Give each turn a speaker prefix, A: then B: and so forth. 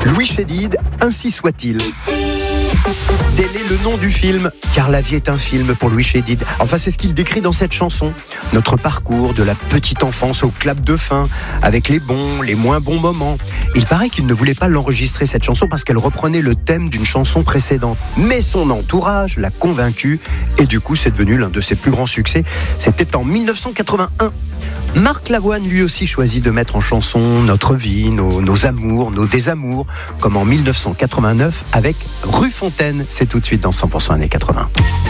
A: Louis Chédid, ainsi soit-il. Tel est le nom du film, car la vie est un film pour Louis Chédid. Enfin, c'est ce qu'il décrit dans cette chanson. Notre parcours de la petite enfance au clap de fin, avec les bons, les moins bons moments. Il paraît qu'il ne voulait pas l'enregistrer, cette chanson, parce qu'elle reprenait le thème d'une chanson précédente. Mais son entourage l'a convaincu, et du coup, c'est devenu l'un de ses plus grands succès. C'était en 1981. Marc Lavoine, lui aussi, choisit de mettre en chanson notre vie, nos amours, nos désamours, comme en 1989 avec Rue Fontaine. C'est tout de suite dans 100% années 80.